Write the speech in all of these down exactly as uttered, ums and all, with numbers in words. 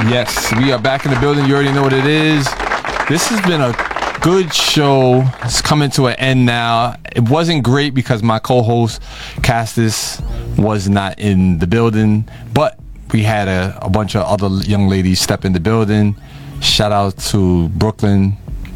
Yes, we are back in the building. You already know what it is. This has been a good show. It's coming to an end now. It wasn't great because my co-host, Castis, was not in the building, but we had a, a bunch of other young ladies step in the building. Shout out to Brooklyn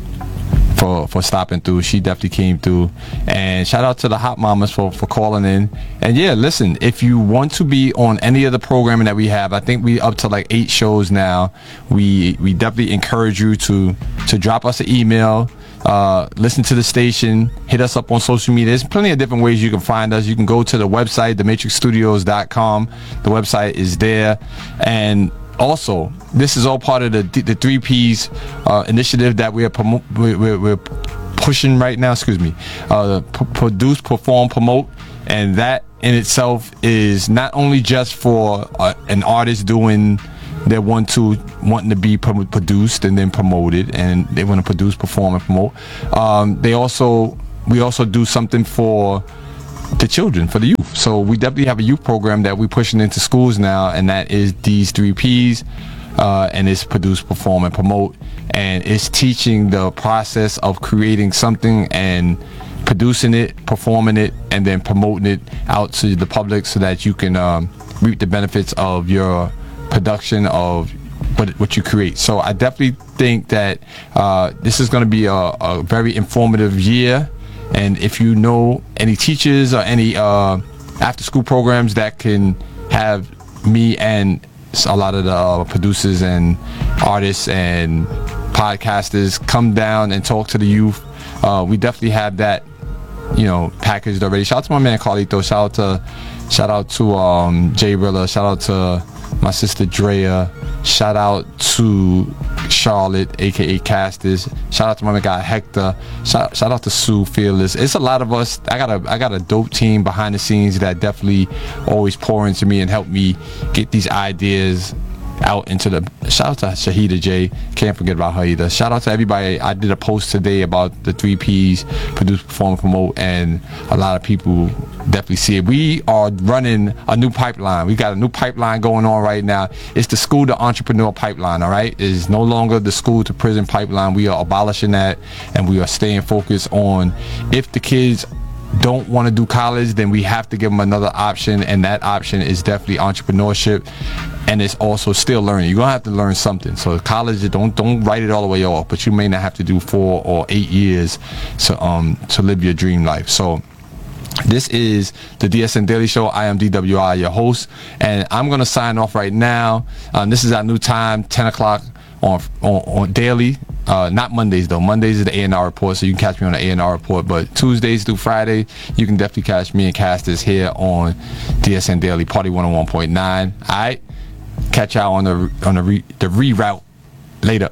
for for stopping through. She definitely came through. And shout out to the Hot Mamas for, for calling in. And yeah, listen, if you want to be on any of the programming that we have, I think we up to like eight shows now. We we definitely encourage you to to drop us an email. Uh, listen to the station, hit us up on social media. There's plenty of different ways you can find us. You can go to the website, the matrix studios dot com. The website is there. And also, this is all part of the the three P's uh, initiative that we are promo- we're, we're pushing right now. Excuse me. Uh, p- produce, perform, promote, and that in itself is not only just for uh, an artist doing their one two wanting to be pro- produced and then promoted, and they want to produce, perform, and promote. Um, they also we also do something for the children, for the youth. So we definitely have a youth program that we're pushing into schools now, and that is these three P's, uh, and it's produce, perform, and promote, and it's teaching the process of creating something and producing it, performing it, and then promoting it out to the public so that you can um, reap the benefits of your production of what, what you create. So I definitely think that uh, this is going to be a, a very informative year. And if you know any teachers or any uh, after-school programs that can have me and a lot of the uh, producers and artists and podcasters come down and talk to the youth, uh, we definitely have that, you know, packaged already. Shout out to my man Carlito. Shout out to shout out to um, Jay Rilla. Shout out to my sister Drea. Shout out to Charlotte, aka Castis. Shout out to my guy Hector. Shout, shout out to Sue Fearless. It's a lot of us. I got a I got a dope team behind the scenes that definitely always pour into me and help me get these ideas out into the. Shout out to Shahida J. Can't forget about her either. Shout out to everybody. I did a post today about the three P's: produce, perform, promote, and a lot of people definitely see it. We are running a new pipeline. We got a new pipeline going on right now. It's the school to entrepreneur pipeline. All right, it's no longer the school to prison pipeline. We are abolishing that, and we are staying focused on if the kids don't want to do college, then we have to give them another option, and that option is definitely entrepreneurship, and it's also still learning. You're gonna have to learn something. So college, don't don't write it all the way off, but you may not have to do four or eight years to um to live your dream life. So this is the D S N Daily Show. I am D W I, your host, and I'm gonna sign off right now. Um, this is our new time, ten o'clock on on, on daily. Uh, not Mondays though. Mondays is the A and R report, so you can catch me on the A and R report. But Tuesdays through Friday, you can definitely catch me and Castis here on D S N Daily Party one oh one point nine. All right, catch y'all on the on the re, the reroute later.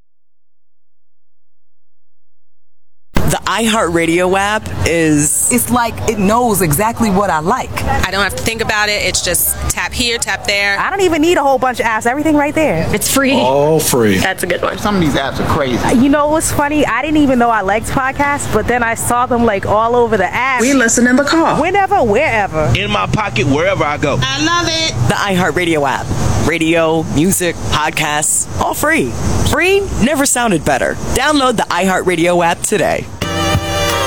The iHeartRadio app is... It's like it knows exactly what I like. I don't have to think about it. It's just tap here, tap there. I don't even need a whole bunch of apps. Everything right there. It's free. All free. That's a good one. Some of these apps are crazy. You know what's funny? I didn't even know I liked podcasts, but then I saw them like all over the app. We listen in the car. Whenever, wherever. In my pocket, wherever I go. I love it. The iHeartRadio app. Radio, music, podcasts, all free. Free never sounded better. Download the iHeartRadio app today.